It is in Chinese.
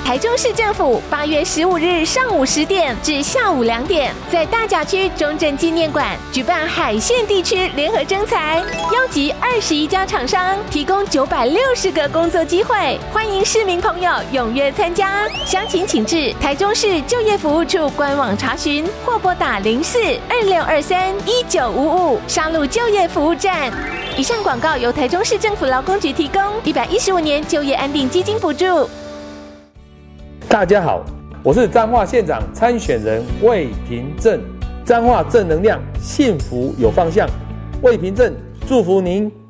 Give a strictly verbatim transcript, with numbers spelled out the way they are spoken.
台中市政府八月十五日上午十点至下午两点，在大甲区中正纪念馆举办海线地区联合征才，邀集二十一家厂商，提供九百六十个工作机会，欢迎市民朋友踊跃参加。详情请至台中市就业服务处官网查询，或拨打零四二六二三一九五五沙鹿就业服务站。以上广告由台中市政府劳工局提供，一百一十五年就业安定基金补助。 大家好，我是彰化县长参选人魏平正。彰化正能量，幸福有方向。魏平正祝福您